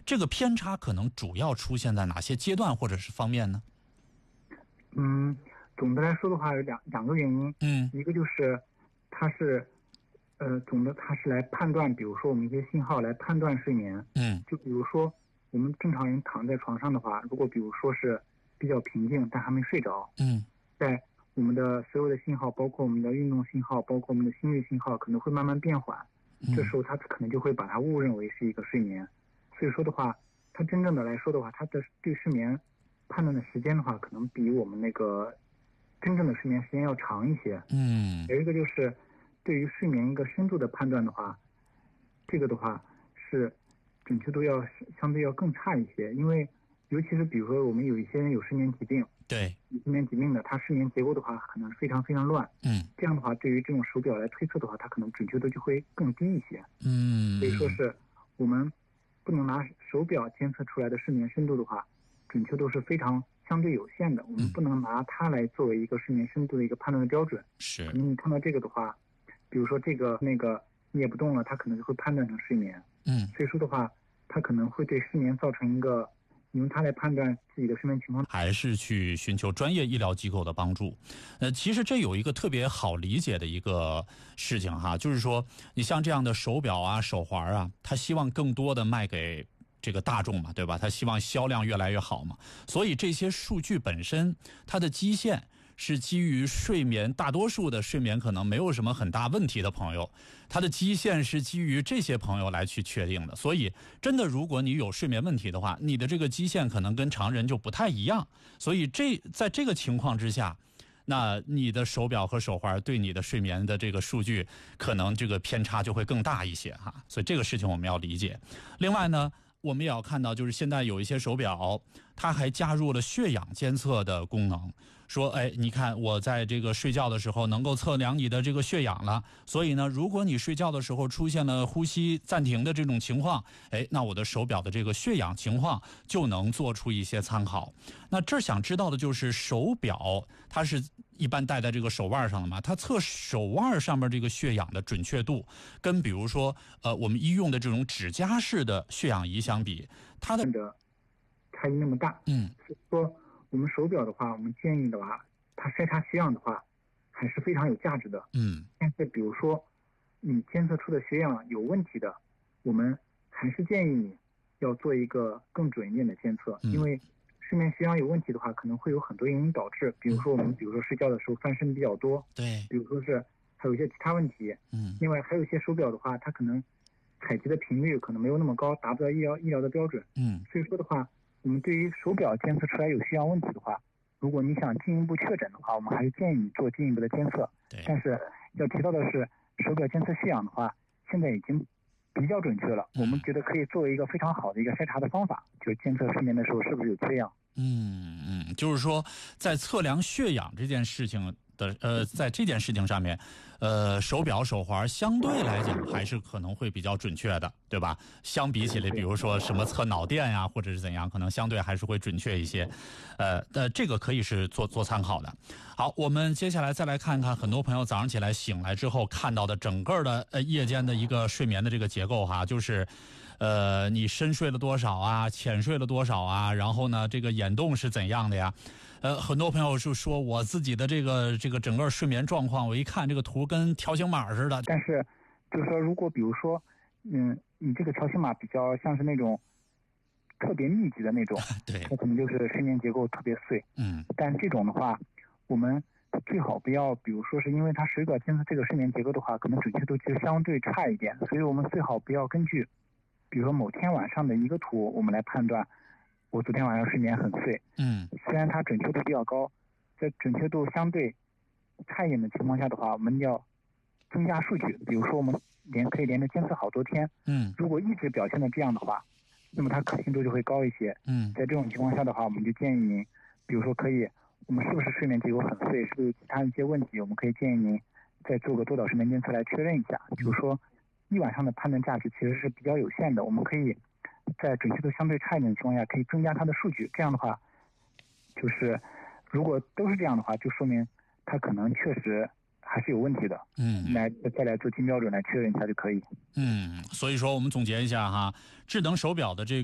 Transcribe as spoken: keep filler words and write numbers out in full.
这个偏差可能主要出现在哪些阶段或者是方面呢？ 嗯，总的来说的话有两两个原因。 嗯， 一个就是它是呃总的它是来判断，比如说我们一些信号来判断睡眠。 嗯， 就比如说我们正常人躺在床上的话，如果比如说是比较平静但还没睡着， 嗯， 在我们的所有的信号，包括我们的运动信号，包括我们的心率信号，可能会慢慢变缓。这时候他可能就会把它误认为是一个睡眠。所以说的话，他真正的来说的话，他的对睡眠判断的时间的话，可能比我们那个真正的睡眠时间要长一些。 嗯， 有一个就是对于睡眠一个深度的判断的话，这个的话是准确度要相对要更差一些，因为尤其是比如说我们有一些人有睡眠疾病， 对， 有睡眠疾病的，他睡眠结构的话可能非常非常乱。 嗯， 这样的话，对于这种手表来推测的话，它可能准确度就会更低一些。 嗯， 所以说是我们不能拿手表监测出来的睡眠深度的话，准确度是非常相对有限的。我们不能拿它来作为一个睡眠深度的一个判断的标准。 是， 可能你看到这个的话，比如说这个那个你也不动了，它可能就会判断成睡眠。 嗯， 所以说的话，它可能会对失眠造成一个。你用它来判断自己的睡眠情况， 还是去寻求专业医疗机构的帮助。呃，其实这有一个特别好理解的一个事情哈，就是说，你像这样的手表啊、手环啊，他希望更多的卖给这个大众嘛，对吧？他希望销量越来越好嘛，所以这些数据本身，它的基线是基于睡眠，大多数的睡眠可能没有什么很大问题的朋友，它的基线是基于这些朋友来去确定的。所以真的如果你有睡眠问题的话，你的这个基线可能跟常人就不太一样。所以这在这个情况之下，那你的手表和手环对你的睡眠的这个数据可能这个偏差就会更大一些哈。所以这个事情我们要理解。另外呢，我们也要看到，就是现在有一些手表，它还加入了血氧监测的功能，说，哎，你看我在这个睡觉的时候能够测量你的这个血氧了，所以呢，如果你睡觉的时候出现了呼吸暂停的这种情况，哎，那我的手表的这个血氧情况就能做出一些参考。那这儿想知道的就是手表它是一般戴在这个手腕上的嘛，它测手腕上面这个血氧的准确度，跟比如说呃我们医用的这种指甲式的血氧仪相比，它的差异那么大。 嗯， 所以说我们手表的话，我们建议的话，它筛查血氧的话，还是非常有价值的。 嗯， 但是比如说你监测出的血氧有问题的，我们还是建议你要做一个更准一点的监测， 嗯、 因为睡眠血氧有问题的话，可能会有很多原因导致，比如说我们比如说睡觉的时候翻身比较多， 对， 比如说是还有一些其他问题。 嗯， 另外还有一些手表的话，它可能采集的频率可能没有那么高，达不到医疗医疗的标准。 嗯， 所以说的话，我们对于手表监测出来有血氧问题的话，如果你想进一步确诊的话，我们还是建议你做进一步的监测。 对， 但是要提到的是，手表监测血氧的话，现在已经比较准确了。 嗯、 我们觉得可以作为一个非常好的一个筛查的方法，就是监测睡眠的时候是不是有缺氧。 嗯嗯，就是说，在测量血氧这件事情的呃，在这件事情上面，呃，手表、手环相对来讲还是可能会比较准确的，对吧？相比起来，比如说什么测脑电呀，或者是怎样，可能相对还是会准确一些。呃，呃，这个可以是做做参考的。好，我们接下来再来看看很多朋友早上起来醒来之后看到的整个的呃夜间的一个睡眠的这个结构哈，就是。呃，你深睡了多少啊？浅睡了多少啊？然后呢，这个眼动是怎样的呀？呃，很多朋友就说我自己的这个这个整个睡眠状况，我一看这个图跟条形码似的。 但是，就是说，如果比如说，嗯，你这个条形码比较像是那种特别密集的那种， 对， 它可能就是睡眠结构特别碎。 嗯， 但这种的话，我们最好不要，比如说是因为它手表监测这个睡眠结构的话，可能准确度其实相对差一点，所以我们最好不要根据。比如说某天晚上的一个图，我们来判断我昨天晚上睡眠很碎。 嗯， 虽然它准确度比较高，在准确度相对差一点的情况下的话，我们要增加数据。比如说我们连可以连着监测好多天。 嗯， 如果一直表现的这样的话，那么它可信度就会高一些。 嗯， 在这种情况下的话，我们就建议您，比如说可以，我们是不是睡眠结构很碎，是不是有其他一些问题，我们可以建议您再做个多导睡眠监测来确认一下。比如说。一晚上的判断价值其实是比较有限的，我们可以在准确度相对差一点的情况下，可以增加它的数据。这样的话，就是如果都是这样的话，就说明它可能确实还是有问题的。 嗯， 来再来做金标准来确认一下就可以。 嗯，所以说我们总结一下哈，智能手表的这个。